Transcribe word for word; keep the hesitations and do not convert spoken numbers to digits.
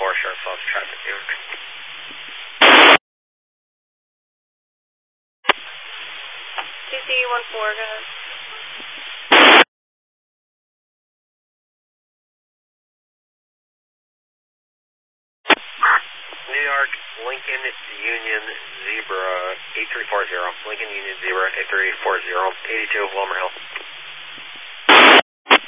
four, short south traffic, New York. C C one four, go ahead. New York, Lincoln Union Zebra eight three four zero. Lincoln Union Zebra eight three four zero. eighty-two, Wilmer Hill.